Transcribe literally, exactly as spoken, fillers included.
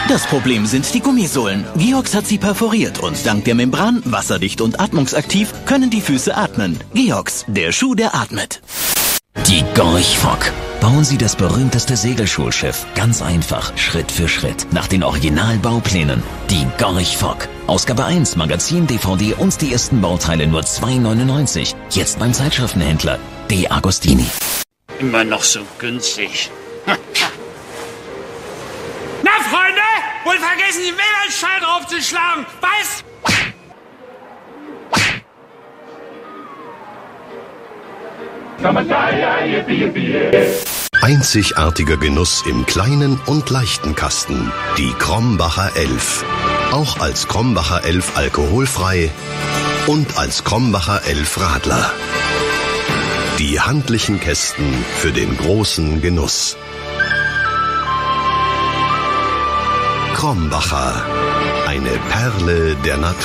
Das Problem sind die Gummisohlen. Georgs hat sie perforiert und dank der Membran, wasserdicht und atmungsaktiv, können die Füße atmen. Georgs, der Schuh, der atmet. Die Gorch Fock. Bauen Sie das berühmteste Segelschulschiff ganz einfach, Schritt für Schritt, nach den Originalbauplänen. Die Gorch Fock. Ausgabe eins, Magazin, D V D und die ersten Bauteile nur zwei neunundneunzig. Jetzt beim Zeitschriftenhändler De Agostini. Immer noch so günstig. Na, Freunde! Wohl vergessen, die Wählerschein draufzuschlagen! Was? Einzigartiger Genuss im kleinen und leichten Kasten. Die Krombacher elf. Auch als Krombacher elf alkoholfrei und als Krombacher elf Radler. Die handlichen Kästen für den großen Genuss. Krombacher. Eine Perle der Natur.